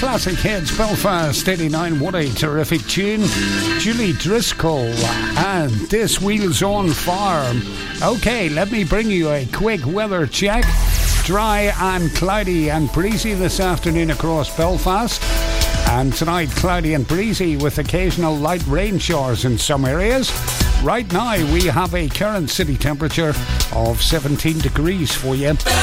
Classic Hits Belfast 89. What a terrific tune. Julie Driscoll and This Wheel's on Fire. Okay, let me bring you a quick weather check. Dry and cloudy and breezy this afternoon across Belfast. And tonight, cloudy and breezy with occasional light rain showers in some areas. Right now, we have a current city temperature of 17 degrees for you.